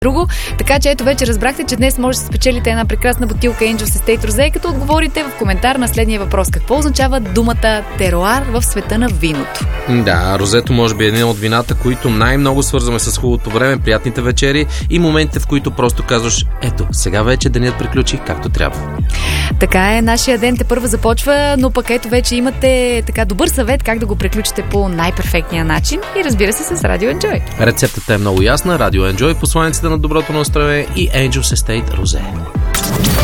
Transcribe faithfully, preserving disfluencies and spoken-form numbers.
друго. Така че ето вече разбрахте, че днес може да спечелите една прекрасна бутилка Angels Estate Rosé, като отговорите в коментар на следния въпрос. Какво означава думата теруар в света на виното? Да, розето може би е една от вината, които най-много свързваме с хубавото време, приятните вечери и моментите, в които просто казваш: ето, сега вече денят приключи както трябва. Така е, нашия ден тепърва започва, но пък ето вече имате така добър съвет как да го приключите по най-перфектния начин и разбира се с Radio Enjoy. Рецептата е много ясна. Radio Enjoy, посланиците на доброто настроение и Angels Estate Rosé.